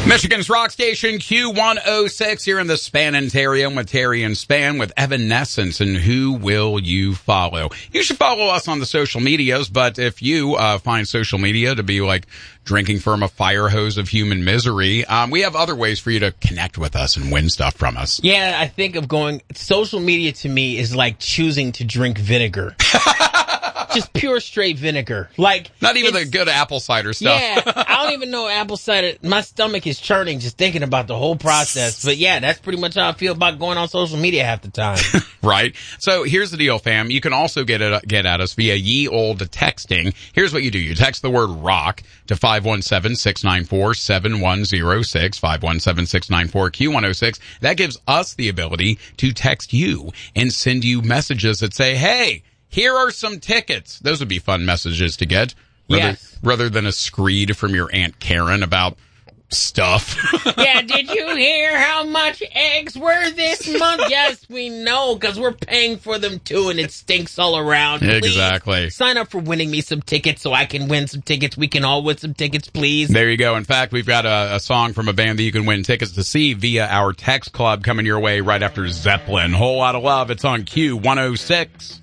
Michigan's rock station Q106 here in the Spanentarium with Terry and Span with Evanescence and Who Will You Follow? You should follow us on the social medias, but if you find social media to be like drinking from a fire hose of human misery, we have other ways for you to connect with us and win stuff from us. Yeah, I think of social media to me is like choosing to drink vinegar. Just pure straight vinegar. Like not even the good apple cider stuff. Yeah, I don't even know apple cider. My stomach is churning just thinking about the whole process. But yeah, that's pretty much how I feel about going on social media half the time. Right. So here's the deal, fam. You can also get at us via ye old texting. Here's what you do. You text the word rock to 517-694-7106, 517-694-Q106. That gives us the ability to text you and send you messages that say, hey, here are some tickets. Those would be fun messages to get. Rather than a screed from your Aunt Karen about stuff. Yeah, did you hear how much eggs were this month? Yes, we know, because we're paying for them too, and it stinks all around. Please exactly. Sign up for winning me some tickets so I can win some tickets. We can all win some tickets, please. There you go. In fact, we've got a song from a band that you can win tickets to see via our text club coming your way right after Zeppelin. Whole lot of love. It's on Q106.